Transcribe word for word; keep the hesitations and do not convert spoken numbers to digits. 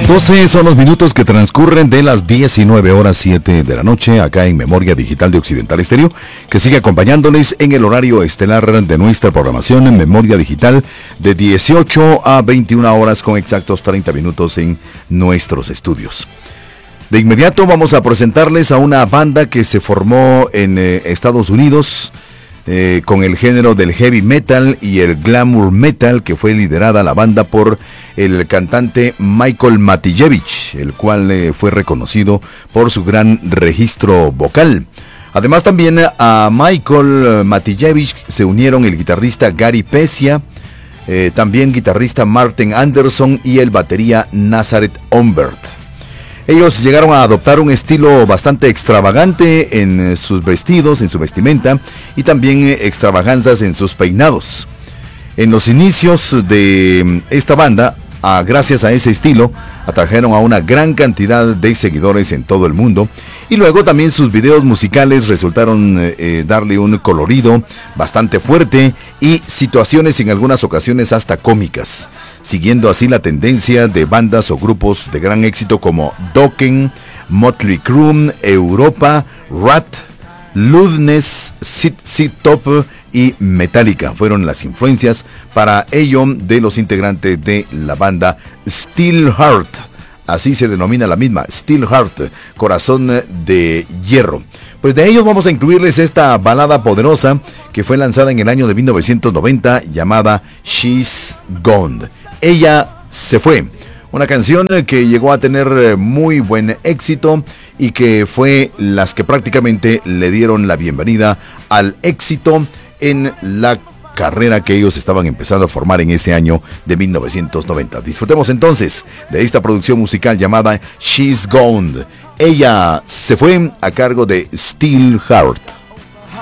doce son los minutos que transcurren de las diecinueve horas siete de la noche, acá en Memoria Digital de Occidental Estéreo, que sigue acompañándoles en el horario estelar de nuestra programación en Memoria Digital de dieciocho a veintiuna horas con exactos treinta minutos en nuestros estudios. De inmediato vamos a presentarles a una banda que se formó en eh, Estados Unidos eh, con el género del heavy metal y el glamour metal, que fue liderada la banda por el cantante Michael Matijevich, el cual eh, fue reconocido por su gran registro vocal. Además también a Michael Matijevich se unieron el guitarrista Gary Pesia, eh, también guitarrista Martin Anderson y el batería Nazareth Humbert. Ellos llegaron a adoptar un estilo bastante extravagante en sus vestidos, en su vestimenta, y también extravaganzas en sus peinados. En los inicios de esta banda, a, gracias a ese estilo, atrajeron a una gran cantidad de seguidores en todo el mundo, y luego también sus videos musicales resultaron eh, darle un colorido bastante fuerte y situaciones en algunas ocasiones hasta cómicas, siguiendo así la tendencia de bandas o grupos de gran éxito como Dokken, Motley Crue, Europa, Rat, Ludness, Z Z Top y Metallica. Fueron las influencias para ello de los integrantes de la banda Steelheart. Así se denomina la misma, Steelheart, corazón de hierro. Pues de ellos vamos a incluirles esta balada poderosa que fue lanzada en el año de mil novecientos noventa, llamada She's Gone. Ella se fue. Una canción que llegó a tener muy buen éxito y que fue las que prácticamente le dieron la bienvenida al éxito en la carrera que ellos estaban empezando a formar en ese año de mil novecientos noventa. Disfrutemos entonces de esta producción musical llamada She's Gone. Ella se fue, a cargo de Steelheart.